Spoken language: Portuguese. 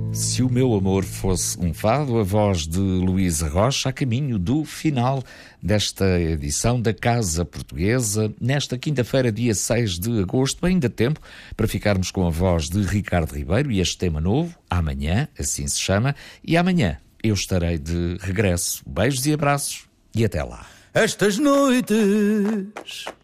Se o meu amor fosse um fado, a voz de Luísa Rocha a caminho do final desta edição da Casa Portuguesa, nesta quinta-feira, dia 6 de agosto, ainda tempo para ficarmos com a voz de Ricardo Ribeiro e este tema novo, Amanhã, assim se chama, e amanhã eu estarei de regresso. Beijos e abraços e até lá. Estas noites